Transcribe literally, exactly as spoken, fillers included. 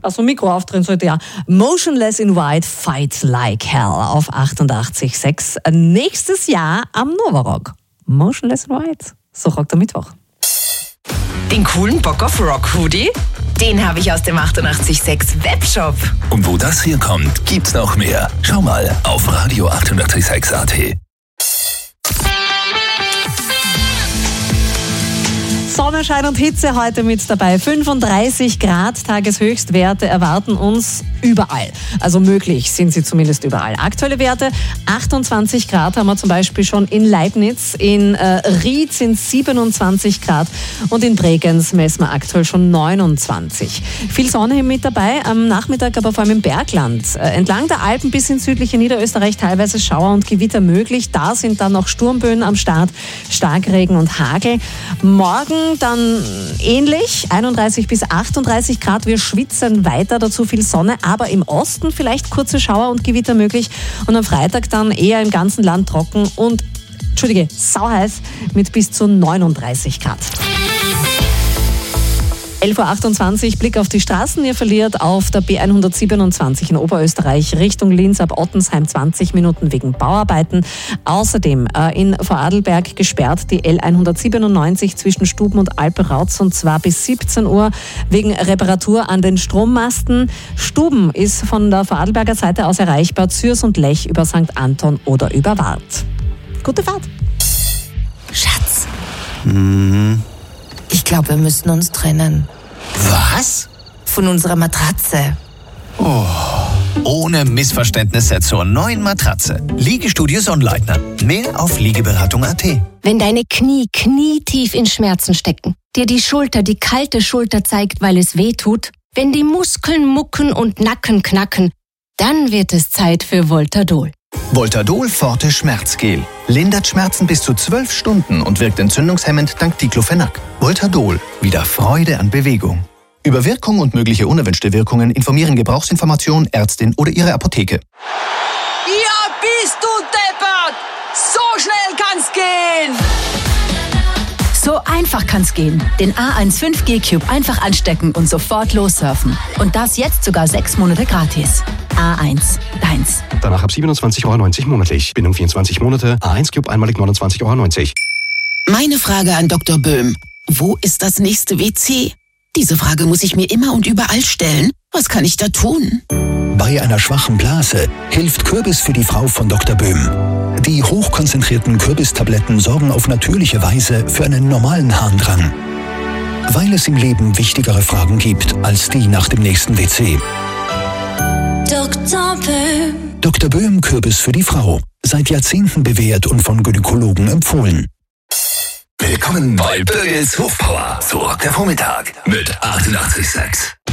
Also Mikro aufdrehen sollte ja. Motionless in White, Fight Like Hell auf achtundachtzig Komma sechs. Nächstes Jahr am Novarock. Motionless in White. So rockt der Mittwoch. Den coolen Bock auf Rock Hoodie? Den habe ich aus dem achtundachtzig Komma sechs Webshop. Und wo das herkommt, gibt's noch mehr. Schau mal auf Radio achtundachtzig Komma sechs A T. Sonnenschein und Hitze heute mit dabei. fünfunddreißig Grad Tageshöchstwerte erwarten uns überall. Also möglich sind sie zumindest überall. Aktuelle Werte, achtundzwanzig Grad haben wir zum Beispiel schon in Leibniz. In äh, Ried sind siebenundzwanzig Grad und in Bregenz messen wir aktuell schon neunundzwanzig. Viel Sonne mit dabei, am Nachmittag aber vor allem im Bergland. Äh, entlang der Alpen bis ins südliche Niederösterreich teilweise Schauer und Gewitter möglich. Da sind dann noch Sturmböen am Start, Starkregen und Hagel. Morgen dann ähnlich, einunddreißig bis achtunddreißig Grad. Wir schwitzen weiter, dazu viel Sonne, aber im Osten vielleicht kurze Schauer und Gewitter möglich. Und am Freitag dann eher im ganzen Land trocken und, entschuldige, sauheiß mit bis zu neununddreißig Grad. elf Uhr achtundzwanzig, Blick auf die Straßen. Ihr verliert auf der B hundertsiebenundzwanzig in Oberösterreich Richtung Linz ab Ottensheim zwanzig Minuten wegen Bauarbeiten. Außerdem äh, in Vorarlberg gesperrt die L hundertsiebenundneunzig zwischen Stuben und Alpe-Rautz und zwar bis siebzehn Uhr wegen Reparatur an den Strommasten. Stuben ist von der Vorarlberger Seite aus erreichbar, Zürs und Lech über Sankt Anton oder über Wart. Gute Fahrt. Schatz, Mhm. ich glaube, wir müssen uns trennen. Was? Von unserer Matratze. Ohne Missverständnisse zur neuen Matratze. Liegestudio Sonnleitner. Mehr auf liegeberatung punkt a t. Wenn deine Knie knietief in Schmerzen stecken, dir die Schulter die kalte Schulter zeigt, weil es weh tut, wenn die Muskeln mucken und Nacken knacken, dann wird es Zeit für Voltadol. Voltadol Forte Schmerzgel. Lindert Schmerzen bis zu zwölf Stunden und wirkt entzündungshemmend dank Diclofenac. Voltadol. Wieder Freude an Bewegung. Über Wirkung und mögliche unerwünschte Wirkungen informieren Gebrauchsinformation, Ärztin oder Ihre Apotheke. Ja, bist du deppert! So schnell kann's gehen! So einfach kann's gehen. Den A eins fünf G Cube einfach anstecken und sofort lossurfen. Und das jetzt sogar sechs Monate gratis. A eins, deins. Danach ab siebenundzwanzig Euro neunzig monatlich. Bindung vierundzwanzig Monate. A eins Cube einmalig neunundzwanzig Euro neunzig. Meine Frage an Doktor Böhm. Wo ist das nächste W C? Diese Frage muss ich mir immer und überall stellen. Was kann ich da tun? Bei einer schwachen Blase hilft Kürbis für die Frau von Doktor Böhm. Die hochkonzentrierten Kürbistabletten sorgen auf natürliche Weise für einen normalen Harndrang. Weil es im Leben wichtigere Fragen gibt als die nach dem nächsten W C. Doktor Böhm. Doktor Böhm Kürbis für die Frau. Seit Jahrzehnten bewährt und von Gynäkologen empfohlen. Willkommen bei Böhls Hofpower. So rockt der Vormittag mit achtundachtzig Komma sechs.